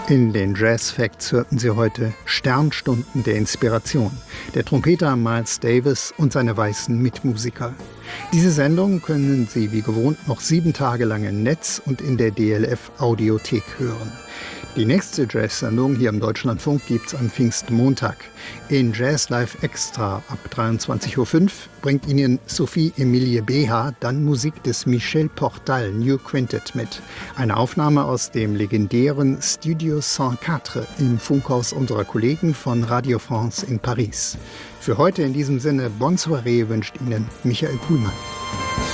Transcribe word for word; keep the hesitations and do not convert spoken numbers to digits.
In den Jazz Facts hörten Sie heute Sternstunden der Inspiration, der Trompeter Miles Davis und seine weißen Mitmusiker. Diese Sendung können Sie wie gewohnt noch sieben Tage lang im Netz und in der D L F Audiothek hören. Die nächste Jazz-Sendung hier im Deutschlandfunk gibt's am Pfingstmontag. In Jazz Live Extra ab dreiundzwanzig Uhr fünf bringt Ihnen Sophie Emilie Beha dann Musik des Michel Portal New Quintet mit. Eine Aufnahme aus dem legendären Studio cent vier im Funkhaus unserer Kollegen von Radio France in Paris. Für heute in diesem Sinne Bonne Soirée wünscht Ihnen Michael Kuhlmann.